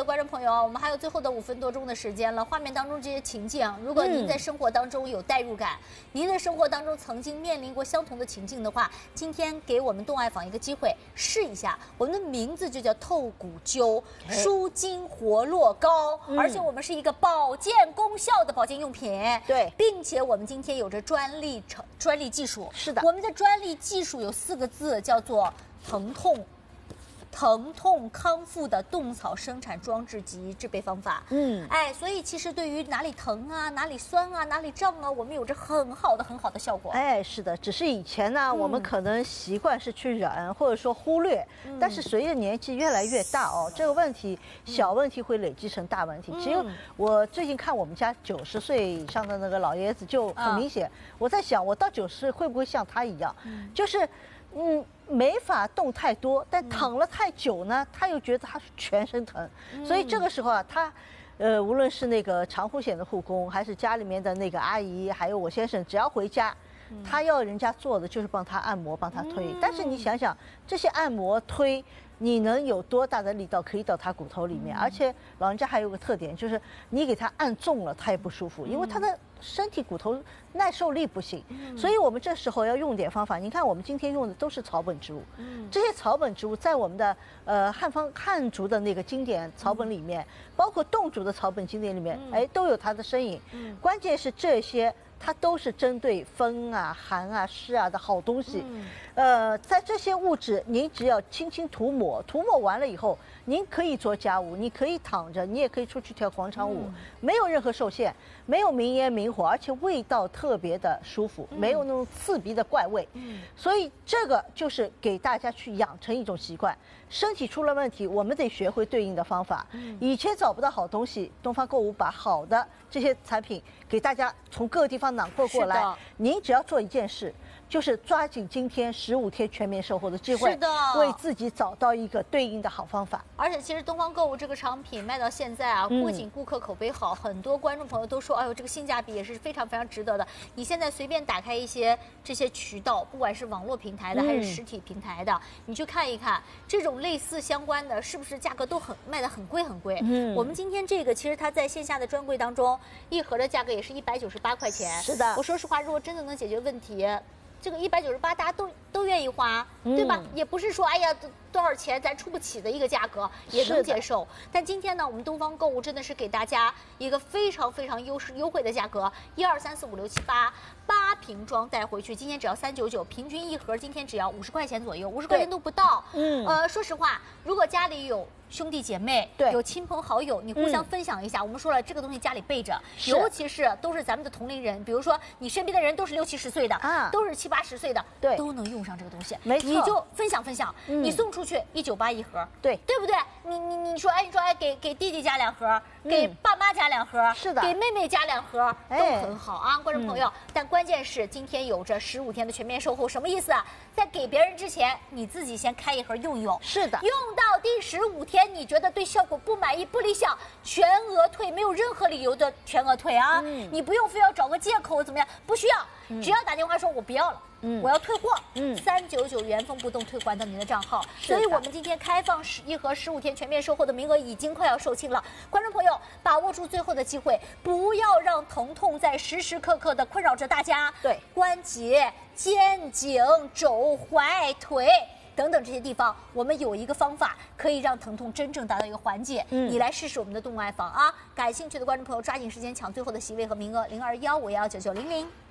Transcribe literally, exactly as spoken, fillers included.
的观众朋友，我们还有最后的五分多钟的时间了。画面当中这些情境，如果您在生活当中有代入感，嗯、您的生活当中曾经面临过相同的情境的话，今天给我们动爱坊一个机会，试一下。我们的名字就叫透骨灸，舒筋活络膏，嗯、而且我们是一个保健功效的保健用品。 对， 并且我们今天有着专利成专利技术。 是的， 我们的专利技术有四个字，叫做疼痛。疼痛康复的动草生产装置及制备方法，嗯，哎，所以其实对于哪里疼啊、哪里酸啊、哪里胀啊，我们有着很好的、很好的效果。 哎，是的，只是以前呢，嗯、我们可能习惯是去忍，或者说忽略，嗯、但是随着年纪越来越大哦，这个问题小问题会累积成大问题。嗯、只有我最近看我们家九十岁以上的那个老爷子就很明显，嗯、我在想，我到九十岁会不会像他一样，嗯、就是。嗯，没法动太多，但躺了太久呢，他又觉得他全身疼，嗯、所以这个时候啊，他，呃，无论是那个长护险的护工，还是家里面的那个阿姨，还有我先生，只要回家，嗯、他要人家做的就是帮他按摩，帮他推。嗯、但是你想想，这些按摩推。你能有多大的力道可以到他骨头里面？而且老人家还有个特点，就是你给他按重了，他也不舒服，因为他的身体骨头耐受力不行。所以我们这时候要用点方法。你看，我们今天用的都是草本植物，这些草本植物在我们的呃汉方汉族的那个经典草本里面，包括侗族的草本经典里面，哎，都有它的身影。关键是这些。它都是针对风啊、寒啊、湿啊的好东西，嗯、呃，在这些物质，您只要轻轻涂抹，涂抹完了以后，您可以做家务，你可以躺着，你也可以出去跳广场舞，嗯、没有任何受限，没有明烟明火，而且味道特别的舒服，嗯、没有那种刺鼻的怪味，嗯、所以这个就是给大家去养成一种习惯。身体出了问题，我们得学会对应的方法。嗯、以前找不到好东西，东方购物把好的这些产品给大家从各个地方囊括过来。您只要做一件事，就是抓紧今天十五天全面售后的机会， 是的， 为自己找到一个对应的好方法。 而且其实东方购物这个产品卖到现在啊，不仅顾客口碑好，嗯、很多观众朋友都说，哎呦，这个性价比也是非常非常值得的。你现在随便打开一些这些渠道，不管是网络平台的还是实体平台的，嗯、你去看一看，这种类似相关的，是不是价格都很卖得很贵很贵？嗯，我们今天这个其实它在线下的专柜当中，一盒的价格也是一百九十八块钱。 是的， 我说实话，如果真的能解决问题。这个一百九十八，大家都都愿意花，对吧？嗯、也不是说哎呀多少钱咱出不起的一个价格，也能接受。但今天呢，我们东方购物真的是给大家一个非常非常优势优惠的价格，一二三四五六七八八瓶装带回去，今天只要三九九，平均一盒今天只要五十块钱左右，五十块钱都不到。嗯，呃，说实话，如果家里有兄弟姐妹，对，有亲朋好友，你互相分享一下。嗯、我们说了，这个东西家里备着，尤其是都是咱们的同龄人，比如说你身边的人都是六七十岁的，啊，都是七八十岁的，对，都能用上这个东西。 没错， 你就分享分享，嗯、你送出去一九八一盒， 对， 对不对？你你你说，哎，你说哎，给给弟弟加两盒，给爸妈加两盒， 是的， 给妹妹加两盒，都很好啊，观众朋友。但关键是今天有着十五天的全面售后，什么意思啊？在给别人之前，你自己先开一盒用用。 是的， 用到第十五天，你觉得对效果不满意、不理想，全额退，没有任何理由的全额退啊！嗯、你不用非要找个借口怎么样，不需要，嗯、只要打电话说我不要了。嗯，我要退货，嗯，三九九原封不动退还到您的账号。所以我们今天开放十一盒十五天全面售后的名额已经快要售罄了，观众朋友把握住最后的机会，不要让疼痛在时时刻刻的困扰着大家。对，关节、肩颈、肘、踝、腿等等这些地方，我们有一个方法可以让疼痛真正达到一个缓解。嗯，你来试试我们的动爱坊啊！感兴趣的观众朋友抓紧时间抢最后的席位和名额，零二幺五幺九九零零。